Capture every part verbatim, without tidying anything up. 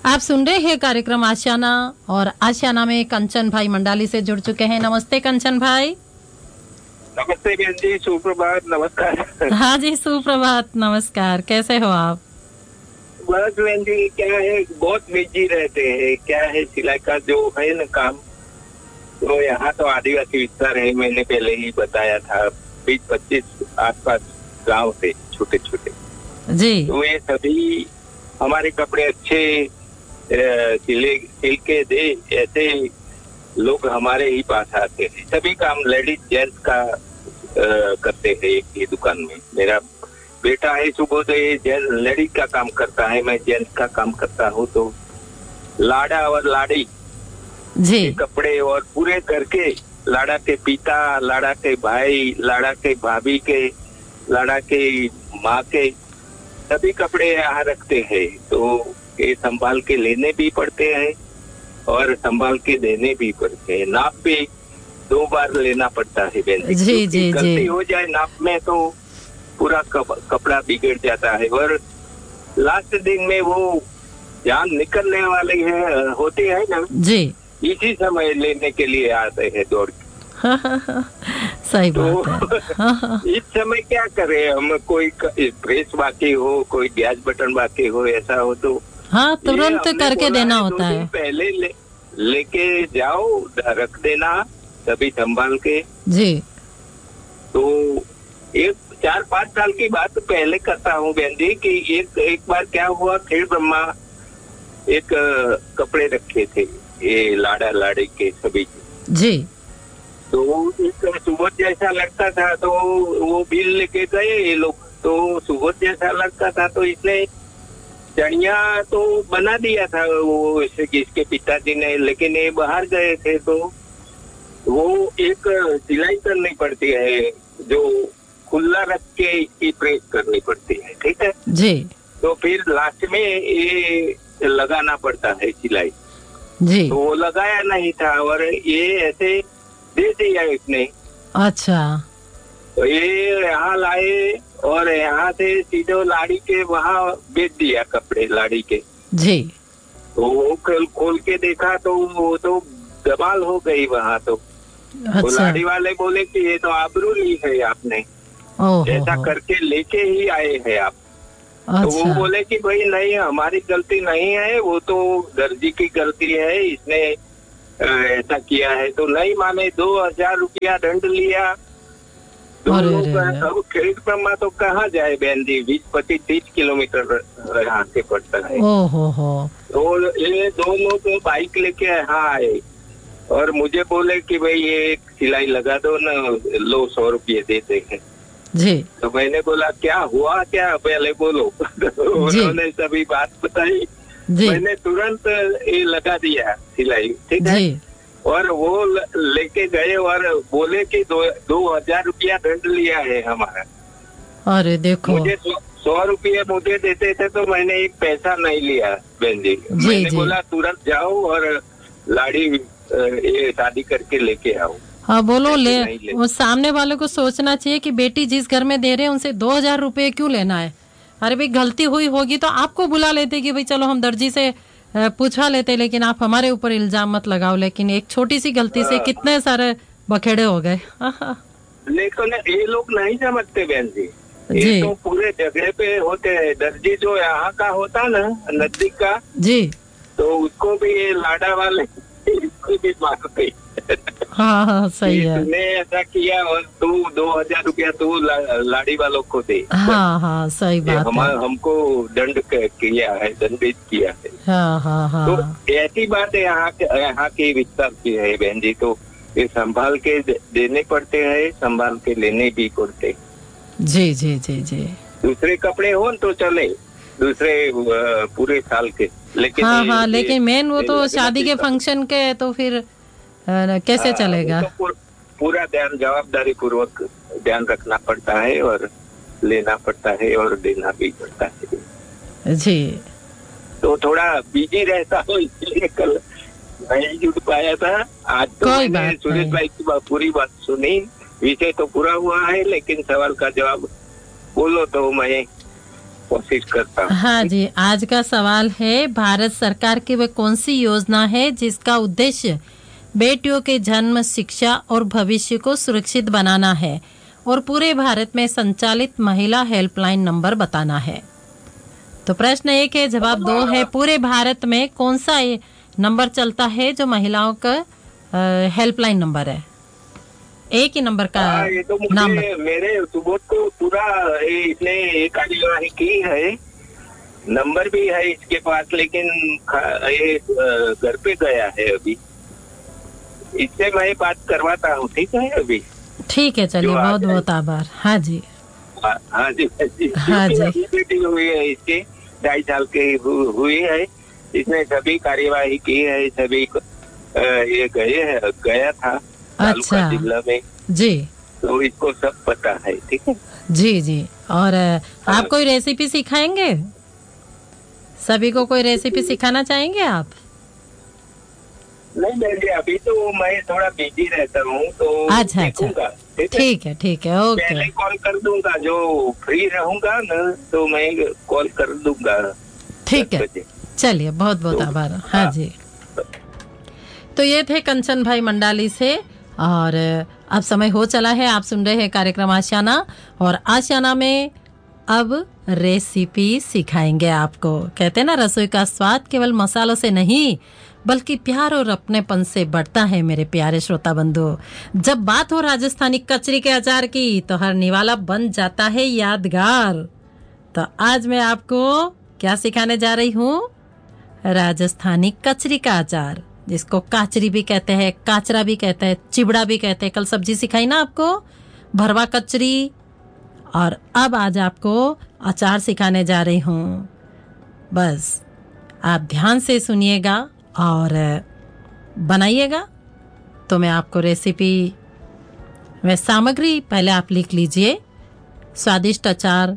आप सुन रहे हैं कार्यक्रम आशियाना और आशियाना में कंचन भाई मंडाली से जुड़ चुके हैं। नमस्ते कंचन भाई। नमस्ते बहन जी, सुप्रभात, नमस्कार। हाँ जी, सुप्रभात, नमस्कार। कैसे हो आप? बस बहन जी, क्या है, बहुत बिजी रहते हैं। क्या है, सिलाई का जो है ना काम, तो यहाँ तो आदिवासी विस्तार है, मैंने पहले ही बताया था। बीस पच्चीस आसपास गांव थे छोटे छोटे जी। तो ये सभी हमारे कपड़े अच्छे सिले सिल के दे, ऐसे लोग हमारे ही पास आते हैं। सभी काम लेडीज जेंट्स का आ, करते हैं एक ही दुकान में। मेरा बेटा है सुबोधय, जेंट्स लेडीज का काम करता है, मैं जेंट्स का काम करता हूँ। तो लाड़ा और लाड़ी जी के कपड़े और पूरे करके, लाड़ा के पिता, लाड़ा के भाई, लाड़ा के भाभी के, लाड़ा के माँ के सभी कपड़े यहाँ रखते हैं। तो ये संभाल के लेने भी पड़ते हैं और संभाल के देने भी पड़ते हैं। नाप भी दो बार लेना पड़ता है बहन जी जी जी। गलती हो जाए नाप में तो पूरा कपड़ा बिगड़ जाता है और लास्ट दिन में वो जान निकलने वाले हैं होते हैं ना जी, इसी समय लेने के लिए आते हैं दौड़ के। सही तो बात है। इस समय क्या करें हम, कोई प्रेस बाकी हो, कोई गैस बटन बाकी हो, ऐसा हो तो हाँ तुरंत करके देना होता है। पहले ले, लेके जाओ, रख देना सभी संभाल के जी। तो एक चार पाँच साल की बात पहले करता हूँ बहन जी कि एक एक बार क्या हुआ, खेड़ ब्रह्मा एक कपड़े रखे थे ये लाड़ा लाड़ी के सभी जी। तो एक सुबोध जैसा लगता था तो वो बिल लेके गए ये लोग। तो सुबोध जैसा लगता था तो इसने चढ़िया तो बना दिया था वो इसके पिताजी ने, लेकिन ये बाहर गए थे तो वो एक सिलाई करनी पड़ती है जो खुला रख के इसकी प्रेस करनी पड़ती है, ठीक है जी। तो फिर लास्ट में ये लगाना पड़ता है सिलाई जी। तो वो लगाया नहीं था और ये ऐसे दे दिया इसने। अच्छा। तो ये यहाँ लाए और यहाँ से सीधे लाड़ी के वहाँ बेच दिया कपड़े लाड़ी के जी। तो वो खोल खोल के देखा तो वो तो कमाल हो गई वहाँ तो। अच्छा। तो लाड़ी वाले बोले कि ये तो आबरू ली है आपने, ऐसा करके लेके ही आए हैं आप। अच्छा। तो वो बोले कि भाई नहीं, हमारी गलती नहीं है, वो तो दर्जी की गलती है, इसने ऐसा किया है। तो नहीं माने, दो हजार रुपया दंड लिया। दो लोग अब खेत ब्रह्मा तो कहाँ जाए बहन जी, बीस पच्चीस तीस किलोमीटर यहाँ से पड़ता है। ओहो हो। तो ये दो लोग बाइक लेके यहाँ आए और मुझे बोले कि भाई ये सिलाई लगा दो ना, लो सौ रुपये देते हैं जी। तो मैंने बोला क्या हुआ क्या, पहले बोलो। उन्होंने सभी बात बताई, मैंने तुरंत ये लगा दिया सिलाई, ठीक है। और वो लेके गए और बोले कि दो दो हजार रुपया दंड लिया है हमारा। अरे देखो, मुझे सौ रुपये मुझे देते थे तो मैंने एक पैसा नहीं लिया बहन जी। जी मैंने जी। बोला तुरंत जाओ और लाड़ी ये शादी करके लेके आओ। हाँ बोलो ले, ले। वो सामने वाले को सोचना चाहिए कि बेटी जिस घर में दे रहे हैं उनसे दो हजार रुपये क्यों लेना है। अरे भाई गलती हुई होगी तो आपको बुला लेते कि भाई चलो हम दर्जी से पूछवा लेते, लेकिन आप हमारे ऊपर इल्जाम मत लगाओ। लेकिन एक छोटी सी गलती से कितने सारे बखेड़े हो गए। लेकिन ये लोग नहीं समझते बहन जी, ये तो पूरे जगह पे होते हैं। दर्जी जो यहाँ का होता ना नजदीक का जी, तो उसको भी ये लाड़ा वाले इसको भी मारते। हाँ हाँ सही है। तूने ऐसा किया और तू दो हजार रुपया तू ला, लाड़ी वालों को दे। हाँ हाँ सही बात हम, है। हमको दंड किया है, दंडित किया है। हाँ हाँ हाँ। तो ऐसी बात है यहाँ के यहाँ की विस्तार की है बहन जी। तो ये संभाल के देने पड़ते हैं, संभाल के लेने भी पड़ते। जी जी जी जी। दूसरे कपड़े हो तो चले, दूसरे पूरे साल के, लेकिन हाँ हाँ लेकिन मेन वो तो शादी के फंक्शन के, तो फिर कैसे चलेगा। तो पूरा ध्यान जवाबदारी पूर्वक ध्यान रखना पड़ता है और लेना पड़ता है और देना भी पड़ता है जी। तो थोड़ा बिजी रहता हूँ इसलिए कल नहीं जुड़ पाया था। आज तो मैंने सुरेश भाई की पूरी बात सुनी, विषय तो पूरा हुआ है, लेकिन सवाल का जवाब बोलो तो मैं कोशिश करता हूँ। हाँ जी, आज का सवाल है, भारत सरकार की वह कौन सी योजना है जिसका उद्देश्य बेटियों के जन्म, शिक्षा और भविष्य को सुरक्षित बनाना है और पूरे भारत में संचालित महिला हेल्पलाइन नंबर बताना है। तो प्रश्न एक है, जवाब दो है, पूरे भारत में कौन सा ये नंबर चलता है जो महिलाओं का हेल्पलाइन नंबर है? एक ही नंबर का हाँ, ये तो मुझे नाम। मेरे सुबोध को पूरा ये इसने ये कार्यवाही की है, नंबर भी है इसके पास, लेकिन ये घर पे गया है अभी, इससे मैं बात करवाता हूँ। ठीक है अभी? ठीक है, चलिए, बहुत बहुत आभार। हाँ जी, हाँ जी, हाँ जी, बेटी हुई है इसके, ढाई साल की हुई है, इसने सभी कार्यवाही की है, सभी ये गए है गया था अच्छा जिला में जी, तो इसको सब पता है। ठीक है जी जी। और आप कोई रेसिपी सिखाएंगे? सभी को कोई रेसिपी सिखाना चाहेंगे आप? नहीं नहीं, अभी तो मैं थोड़ा बिजी रहता हूँ, तो अच्छा अच्छा, ठीक है ठीक है, ओके, पहले कॉल कर दूंगा, जो फ्री रहूंगा ना तो मैं कॉल कर दूंगा। ठीक है, चलिए, बहुत बहुत आभार। हाँ जी, तो ये थे कंचन भाई मंडाली से। और अब समय हो चला है, आप सुन रहे हैं कार्यक्रम आशियाना, और आशियाना में अब रेसिपी सिखाएंगे आपको। कहते हैं ना, रसोई का स्वाद केवल मसालों से नहीं बल्कि प्यार और अपनेपन से बढ़ता है। मेरे प्यारे श्रोता बंधु, जब बात हो राजस्थानी कचरी के अचार की तो हर निवाला बन जाता है यादगार। तो आज मैं आपको क्या सिखाने जा रही हूँ? राजस्थानी कचरी का अचार, जिसको काचरी भी कहते हैं, काचरा भी कहते हैं, चिबड़ा भी कहते हैं। कल सब्जी सिखाई ना आपको, भरवा कचरी, और अब आज आपको अचार सिखाने जा रही हूँ। बस आप ध्यान से सुनिएगा और बनाइएगा। तो मैं आपको रेसिपी में सामग्री पहले आप लिख लीजिए। स्वादिष्ट अचार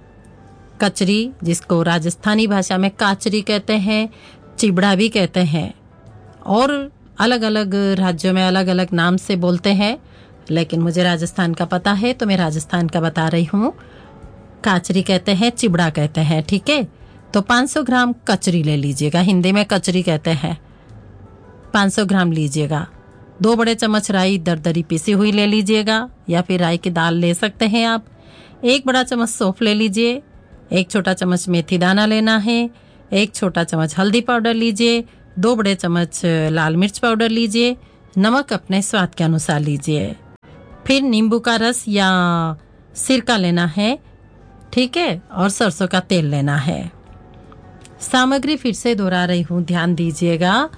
कचरी, जिसको राजस्थानी भाषा में काचरी कहते हैं, चिबड़ा भी कहते हैं, और अलग अलग राज्यों में अलग अलग नाम से बोलते हैं, लेकिन मुझे राजस्थान का पता है तो मैं राजस्थान का बता रही हूँ। काचरी कहते हैं, चिबड़ा कहते हैं। ठीक है, तो पाँच सौ ग्राम कचरी ले लीजिएगा, हिंदी में कचरी कहते हैं। पाँच सौ ग्राम लीजिएगा। दो बड़े चम्मच राई दरदरी पिसी हुई ले लीजिएगा, या फिर राई की दाल ले सकते हैं आप। एक बड़ा चम्मच सौंफ ले लीजिए। एक छोटा चम्मच मेथी दाना लेना है। एक छोटा चम्मच हल्दी पाउडर लीजिए। दो बड़े चम्मच लाल मिर्च पाउडर लीजिए। नमक अपने स्वाद के अनुसार लीजिए। फिर नींबू का रस या सिरका लेना है। ठीक है, और सरसों का तेल लेना है। सामग्री फिर से दोहरा रही हूँ, ध्यान दीजिएगा।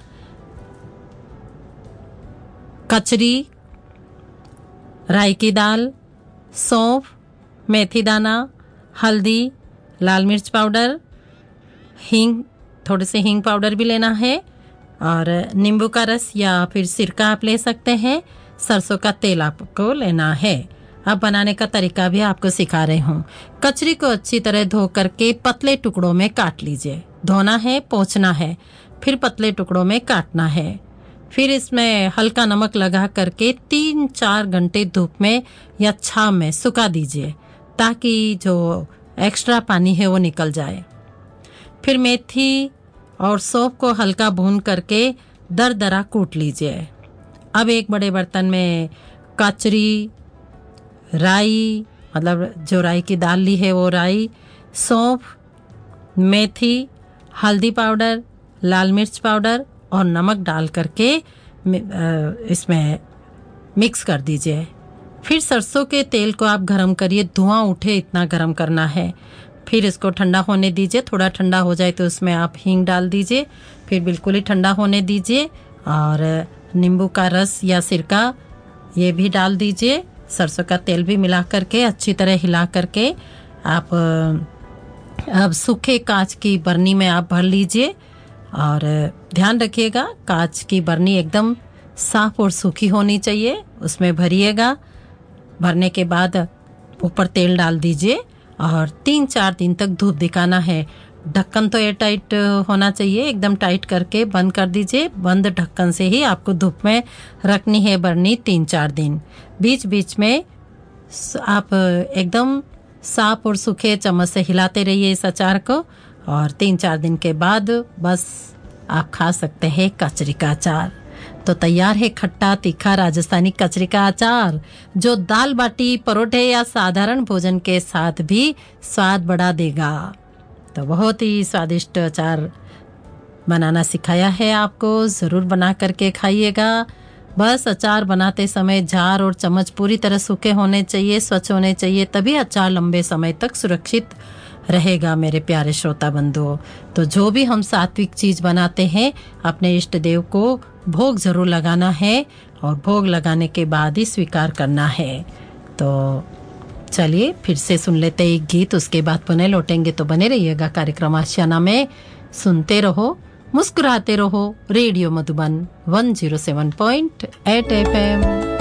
कचरी, राई की दाल, सौंफ, मेथी दाना, हल्दी, लाल मिर्च पाउडर, हींग, थोड़े से हींग पाउडर भी लेना है, और नींबू का रस या फिर सिरका आप ले सकते हैं। सरसों का तेल आपको लेना है। अब बनाने का तरीका भी आपको सिखा रही हूँ। कचरी को अच्छी तरह धो करके पतले टुकड़ों में काट लीजिए। धोना है, पोंछना है, फिर पतले टुकड़ों में काटना है। फिर इसमें हल्का नमक लगा करके तीन चार घंटे धूप में या छांव में सुखा दीजिए, ताकि जो एक्स्ट्रा पानी है वो निकल जाए। फिर मेथी और सौंफ को हल्का भून करके दरदरा कूट लीजिए। अब एक बड़े बर्तन में कचरी, राई, मतलब जो राई की दाल ली है वो राई, सौंफ, मेथी, हल्दी पाउडर, लाल मिर्च पाउडर और नमक डाल करके इसमें मिक्स कर दीजिए। फिर सरसों के तेल को आप गरम करिए, धुआं उठे इतना गरम करना है। फिर इसको ठंडा होने दीजिए। थोड़ा ठंडा हो जाए तो उसमें आप हींग डाल दीजिए। फिर बिल्कुल ही ठंडा होने दीजिए, और नींबू का रस या सिरका ये भी डाल दीजिए। सरसों का तेल भी मिला करके अच्छी तरह हिला करके आप अब सूखे कांच की बरनी में आप भर लीजिए। और ध्यान रखिएगा, कांच की बरनी एकदम साफ और सूखी होनी चाहिए, उसमें भरिएगा। भरने के बाद ऊपर तेल डाल दीजिए और तीन चार दिन तक धूप दिखाना है। ढक्कन तो एयर टाइट होना चाहिए, एकदम टाइट करके बंद कर दीजिए। बंद ढक्कन से ही आपको धूप में रखनी है बरनी तीन चार दिन। बीच बीच में आप एकदम साफ और सूखे चम्मच से हिलाते रहिए इस अचार को, और तीन चार दिन के बाद बस आप खा सकते हैं कचरी का अचार। तो तैयार है खट्टा तीखा राजस्थानी कचरी का अचार, जो दाल बाटी, परोठे या साधारण भोजन के साथ भी स्वाद बढ़ा देगा। तो बहुत ही स्वादिष्ट अचार बनाना सिखाया है आपको, ज़रूर बना करके खाइएगा। बस अचार बनाते समय जार और चम्मच पूरी तरह सूखे होने चाहिए, स्वच्छ होने चाहिए, तभी अचार लंबे समय तक सुरक्षित रहेगा मेरे प्यारे श्रोता बंधुओं। तो जो भी हम सात्विक चीज़ बनाते हैं, अपने इष्ट देव को भोग ज़रूर लगाना है, और भोग लगाने के बाद ही स्वीकार करना है। तो चलिए फिर से सुन लेते एक गीत, उसके बाद पुनः लौटेंगे। तो बने रहिएगा कार्यक्रम आशियाना में, सुनते रहो, मुस्कुराते रहो। Radio Madhuban one zero seven point eight F M.